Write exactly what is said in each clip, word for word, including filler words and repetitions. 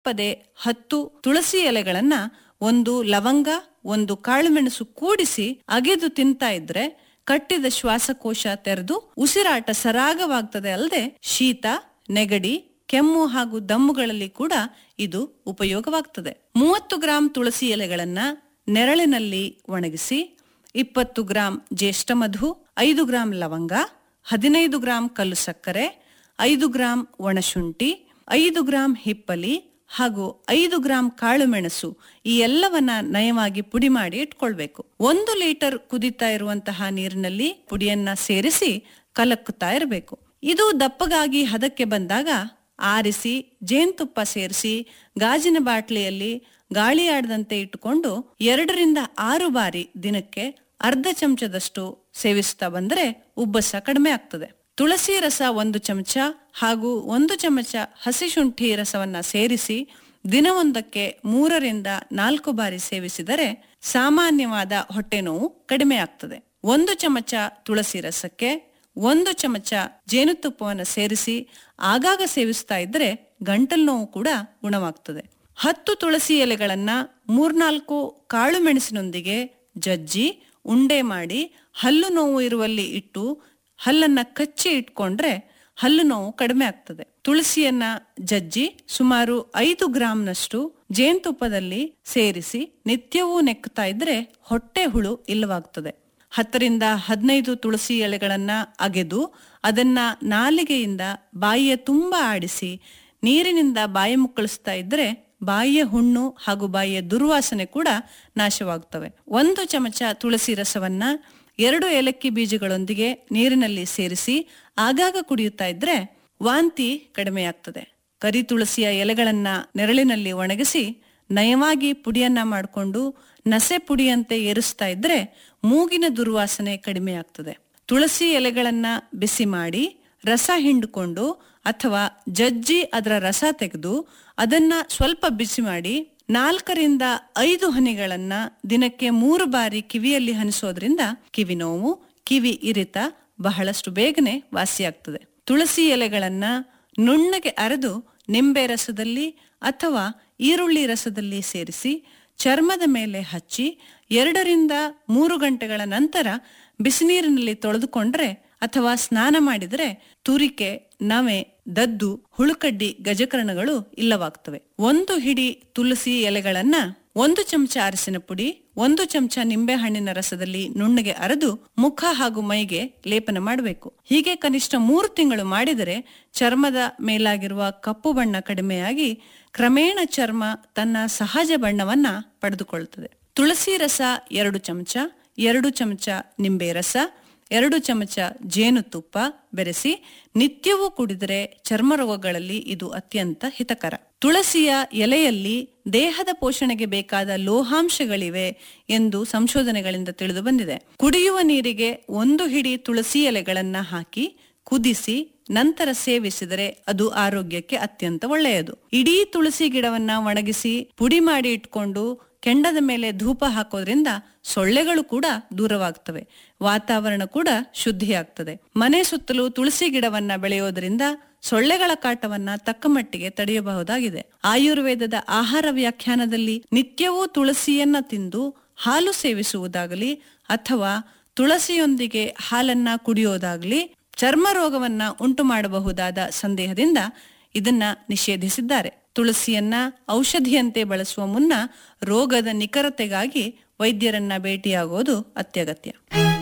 ಪದೇ ಹತ್ತು ತುಳಸಿ ಎಲೆಗಳನ್ನ ಒಂದು ಲವಂಗ ಒಂದು ಕಾಳುಮೆಣಸು ಕೂಡಿಸಿ ಅಗೆದು ತಿಂತಾ ಇದ್ರೆ ಕಟ್ಟಿದ ಶ್ವಾಸಕೋಶ ತೆರೆದು ಉಸಿರಾಟ ಸರಾಗವಾಗ್ತದೆ. ಅಲ್ಲದೆ ಶೀತ, ನೆಗಡಿ, ಕೆಮ್ಮು ಹಾಗೂ ದಮ್ಮುಗಳಲ್ಲಿ ಕೂಡ ಇದು ಉಪಯೋಗವಾಗ್ತದೆ. ಮೂವತ್ತು ಗ್ರಾಂ ತುಳಸಿ ಎಲೆಗಳನ್ನ ನೆರಳಿನಲ್ಲಿ ಒಣಗಿಸಿ ಇಪ್ಪತ್ತು ಗ್ರಾಂ ಜ್ಯೇಷ್ಠಮಧು, ಐದು ಗ್ರಾಂ ಲವಂಗ, ಹದಿನೈದು ಗ್ರಾಂ ಕಲ್ಲು ಸಕ್ಕರೆ, ಐದು ಗ್ರಾಂ ಒಣಶುಂಠಿ, ಐದು ಗ್ರಾಂ ಹಿಪ್ಪಲಿ ಹಾಗೂ ಐದು ಗ್ರಾಂ ಕಾಳುಮೆಣಸು ಈ ಎಲ್ಲವನ್ನ ನಯವಾಗಿ ಪುಡಿ ಮಾಡಿ ಇಟ್ಕೊಳ್ಬೇಕು. ಒಂದು ಲೀಟರ್ ಕುದಿತಾ ಇರುವಂತಹ ನೀರಿನಲ್ಲಿ ಪುಡಿಯನ್ನ ಸೇರಿಸಿ ಕಲಕುತ್ತಾ ಇರಬೇಕು. ಇದು ದಪ್ಪಗಾಗಿ ಹದಕ್ಕೆ ಬಂದಾಗ ಆರಿಸಿ ಜೇನುತುಪ್ಪ ಸೇರಿಸಿ ಗಾಜಿನ ಬಾಟ್ಲಿಯಲ್ಲಿ ಗಾಳಿ ಆಡದಂತೆ ಇಟ್ಟುಕೊಂಡು ಎರಡರಿಂದ ಆರು ಬಾರಿ ದಿನಕ್ಕೆ ಅರ್ಧ ಚಮಚದಷ್ಟು ಸೇವಿಸ್ತಾ ಬಂದ್ರೆ ಉಬ್ಬಸ ಕಡಿಮೆ ಆಗ್ತದೆ. ತುಳಸಿ ರಸ ಒಂದು ಚಮಚ ಹಾಗೂ ಒಂದು ಚಮಚ ಹಸಿ ಶುಂಠಿ ರಸವನ್ನ ಸೇರಿಸಿ ದಿನವೊಂದಕ್ಕೆ ಮೂರರಿಂದ ನಾಲ್ಕು ಬಾರಿ ಸೇವಿಸಿದರೆ ಸಾಮಾನ್ಯವಾದ ಹೊಟ್ಟೆ ನೋವು ಕಡಿಮೆ ಆಗ್ತದೆ. ಒಂದು ಚಮಚ ತುಳಸಿ ರಸಕ್ಕೆ ಒಂದು ಚಮಚ ಜೇನುತುಪ್ಪವನ್ನು ಸೇರಿಸಿ ಆಗಾಗ ಸೇವಿಸ್ತಾ ಇದ್ರೆ ಗಂಟಲು ನೋವು ಕೂಡ ಗುಣವಾಗ್ತದೆ. ಹತ್ತು ತುಳಸಿ ಎಲೆಗಳನ್ನ ಮೂರ್ನಾಲ್ಕು ಕಾಳು ಮೆಣಸಿನೊಂದಿಗೆ ಜಜ್ಜಿ ಉಂಡೆ ಮಾಡಿ ಹಲ್ಲು ನೋವು ಇರುವಲ್ಲಿ ಇಟ್ಟು ಹಲ್ಲನ್ನ ಕಚ್ಚಿ ಇಟ್ಕೊಂಡ್ರೆ ಹಲ್ಲು ನೋವು ಕಡಿಮೆ ಆಗ್ತದೆ. ತುಳಸಿಯನ್ನ ಜಜ್ಜಿ ಸುಮಾರು ಐದು ಗ್ರಾಂನಷ್ಟು ಜೇನುತುಪ್ಪದಲ್ಲಿ ಸೇರಿಸಿ ನಿತ್ಯವೂ ನೆಕ್ಕುತ್ತಾ ಇದ್ರೆ ಹೊಟ್ಟೆ ಹುಳು ಇಲ್ಲವಾಗ್ತದೆ. ಹತ್ತರಿಂದ ಹದಿನೈದು ತುಳಸಿ ಎಲೆಗಳನ್ನ ಅಗೆದು ಅದನ್ನ ನಾಲಿಗೆಯಿಂದ ಬಾಯಿಯ ತುಂಬ ಆಡಿಸಿ ನೀರಿನಿಂದ ಬಾಯಿ ಮುಕ್ಕಳಿಸ್ತಾ ಇದ್ರೆ ಬಾಯಿಯ ಹುಣ್ಣು ಹಾಗೂ ಬಾಯಿಯ ದುರ್ವಾಸನೆ ಕೂಡ ನಾಶವಾಗುತ್ತವೆ. ಒಂದು ಚಮಚ ತುಳಸಿ ರಸವನ್ನ ಎರಡು ಏಲಕ್ಕಿ ಬೀಜಗಳೊಂದಿಗೆ ನೀರಿನಲ್ಲಿ ಸೇರಿಸಿ ಆಗಾಗ ಕುಡಿಯುತ್ತಾ ಇದ್ರೆ ವಾಂತಿ ಕಡಿಮೆಯಾಗ್ತದೆ. ಕರಿ ತುಳಸಿಯ ಎಲೆಗಳನ್ನ ನೆರಳಿನಲ್ಲಿ ಒಣಗಿಸಿ ನಯವಾಗಿ ಪುಡಿಯನ್ನ ಮಾಡಿಕೊಂಡು ನಸೆ ಪುಡಿಯಂತೆ ಏರಿಸ್ತಾ ಇದ್ರೆ ಮೂಗಿನ ದುರ್ವಾಸನೆ ಕಡಿಮೆ ಆಗ್ತದೆ. ತುಳಸಿ ಎಲೆಗಳನ್ನ ಬಿಸಿ ಮಾಡಿ ರಸ ಹಿಂಡಿಕೊಂಡು ಅಥವಾ ಜಜ್ಜಿ ಅದರ ರಸ ತೆಗೆದು ಅದನ್ನ ಸ್ವಲ್ಪ ಬಿಸಿ ಮಾಡಿ ನಾಲ್ಕರಿಂದ ಐದು ಹನಿಗಳನ್ನ ದಿನಕ್ಕೆ ಮೂರು ಬಾರಿ ಕಿವಿಯಲ್ಲಿ ಹನಿಸೋದ್ರಿಂದ ಕಿವಿ ನೋವು, ಕಿವಿ ಇರಿತ ಬಹಳಷ್ಟು ಬೇಗನೆ ವಾಸಿಯಾಗ್ತದೆ. ತುಳಸಿ ಎಲೆಗಳನ್ನ ನುಣ್ಣಗೆ ಅರೆದು ನಿಂಬೆ ರಸದಲ್ಲಿ ಅಥವಾ ಈರುಳ್ಳಿ ರಸದಲ್ಲಿ ಸೇರಿಸಿ ಚರ್ಮದ ಮೇಲೆ ಹಚ್ಚಿ ಎರಡರಿಂದ ಮೂರು ಗಂಟೆಗಳ ನಂತರ ಬಿಸಿನೀರಿನಲ್ಲಿ ತೊಳೆದುಕೊಂಡ್ರೆ ಅಥವಾ ಸ್ನಾನ ಮಾಡಿದರೆ ತುರಿಕೆ, ನವೆ, ದದ್ದು, ಹುಳುಕಡ್ಡಿ, ಗಜಕರಣಗಳು ಇಲ್ಲವಾಗ್ತವೆ. ಒಂದು ಹಿಡಿ ತುಳಸಿ ಎಲೆಗಳನ್ನ ಒಂದು ಚಮಚ ಅರಸಿನ ಪುಡಿ, ಒಂದು ಚಮಚ ನಿಂಬೆ ಹಣ್ಣಿನ ರಸದಲ್ಲಿ ನುಣ್ಣಗೆ ಅರೆದು ಮುಖ ಹಾಗೂ ಮೈಗೆ ಲೇಪನ ಮಾಡಬೇಕು. ಹೀಗೆ ಕನಿಷ್ಠ ಮೂರು ತಿಂಗಳು ಮಾಡಿದರೆ ಚರ್ಮದ ಮೇಲಾಗಿರುವ ಕಪ್ಪು ಬಣ್ಣ ಕಡಿಮೆಯಾಗಿ ಕ್ರಮೇಣ ಚರ್ಮ ತನ್ನ ಸಹಜ ಬಣ್ಣವನ್ನ ಪಡೆದುಕೊಳ್ಳುತ್ತದೆ. ತುಳಸಿ ರಸ ಎರಡು ಚಮಚ, ಎರಡು ಚಮಚ ನಿಂಬೆ ರಸ, ಎರಡು ಚಮಚ ಜೇನುತುಪ್ಪ ಬೆರೆಸಿ ನಿತ್ಯವೂ ಕುಡಿದರೆ ಚರ್ಮ ರೋಗಗಳಲ್ಲಿ ಇದು ಅತ್ಯಂತ ಹಿತಕರ. ತುಳಸಿಯ ಎಲೆಯಲ್ಲಿ ದೇಹದ ಪೋಷಣೆಗೆ ಬೇಕಾದ ಲೋಹಾಂಶಗಳಿವೆ ಎಂದು ಸಂಶೋಧನೆಗಳಿಂದ ತಿಳಿದು ಬಂದಿದೆ. ಕುಡಿಯುವ ನೀರಿಗೆ ಒಂದು ಹಿಡಿ ತುಳಸಿ ಎಲೆಗಳನ್ನ ಹಾಕಿ ಕುದಿಸಿ ನಂತರ ಸೇವಿಸಿದರೆ ಅದು ಆರೋಗ್ಯಕ್ಕೆ ಅತ್ಯಂತ ಒಳ್ಳೆಯದು. ಇಡೀ ತುಳಸಿ ಗಿಡವನ್ನ ಒಣಗಿಸಿ ಪುಡಿ ಮಾಡಿ ಇಟ್ಕೊಂಡು ಕೆಂಡದ ಮೇಲೆ ಧೂಪ ಹಾಕೋದ್ರಿಂದ ಸೊಳ್ಳೆಗಳು ಕೂಡ ದೂರವಾಗ್ತವೆ, ವಾತಾವರಣ ಕೂಡ ಶುದ್ಧಿಯಾಗ್ತದೆ. ಮನೆ ಸುತ್ತಲೂ ತುಳಸಿ ಗಿಡವನ್ನ ಬೆಳೆಯೋದ್ರಿಂದ ಸೊಳ್ಳೆಗಳ ಕಾಟವನ್ನ ತಕ್ಕ ಮಟ್ಟಿಗೆ ತಡೆಯಬಹುದಾಗಿದೆ. ಆಯುರ್ವೇದದ ಆಹಾರ ವ್ಯಾಖ್ಯಾನದಲ್ಲಿ ನಿತ್ಯವೂ ತುಳಸಿಯನ್ನ ತಿಂದು ಹಾಲು ಸೇವಿಸುವುದಾಗಲಿ ಅಥವಾ ತುಳಸಿಯೊಂದಿಗೆ ಹಾಲನ್ನ ಕುಡಿಯೋದಾಗಲಿ ಚರ್ಮ ರೋಗವನ್ನ ಉಂಟು ಮಾಡಬಹುದಾದ ಸಂದೇಹದಿಂದ ಇದನ್ನ ನಿಷೇಧಿಸಿದ್ದಾರೆ. ತುಳಸಿಯನ್ನ ಔಷಧಿಯಂತೆ ಬಳಸುವ ಮುನ್ನ ರೋಗದ ನಿಖರತೆಗಾಗಿ ವೈದ್ಯರನ್ನ ಭೇಟಿಯಾಗೋದು ಅತ್ಯಗತ್ಯ.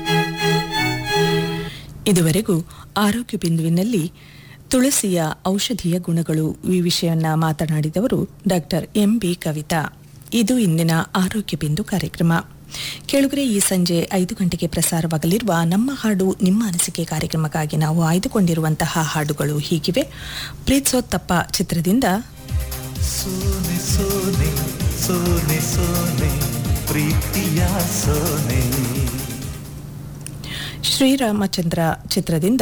ಇದುವರೆಗೂ ಆರೋಗ್ಯ ಬಿಂದುವಿನಲ್ಲಿ ತುಳಸಿಯ ಔಷಧೀಯ ಗುಣಗಳು ಈ ವಿಷಯವನ್ನ ಮಾತನಾಡಿದವರು ಡಾಕ್ಟರ್ ಎಂ ಬಿ ಕವಿತಾ. ಇದು ಇಂದಿನ ಆರೋಗ್ಯ ಬಿಂದು ಕಾರ್ಯಕ್ರಮ. ಕೇಳುಗರೆ, ಈ ಸಂಜೆ ಐದು ಗಂಟೆಗೆ ಪ್ರಸಾರವಾಗಲಿರುವ ನಮ್ಮ ಹಾಡು ನಿಮ್ಮ ಅನಿಸಿಕೆ ಕಾರ್ಯಕ್ರಮಕ್ಕಾಗಿ ನಾವು ಆಯ್ದುಕೊಂಡಿರುವಂತಹ ಹಾಡುಗಳು ಹೀಗಿವೆ. ಪ್ರೀತ್ಸೋತ್ತಪ್ಪ ಚಿತ್ರದಿಂದ ಸೋನೆ ಸೋನೆ ಸೋನೆ ಸೋನೆ ಪ್ರೀತಿಯ ಸೋನೆ, ಶ್ರೀರಾಮಚಂದ್ರ ಚಿತ್ರದಿಂದ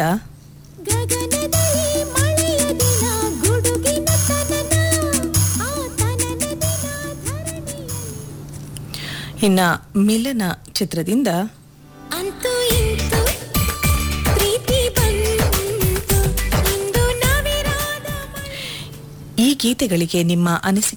ಇನ್ನ ಮಿಲನ ಚಿತ್ರದಿಂದ ಈ ಗೀತೆಗಳಿಗೆ ನಿಮ್ಮ ಅನಿಸಿಕೆ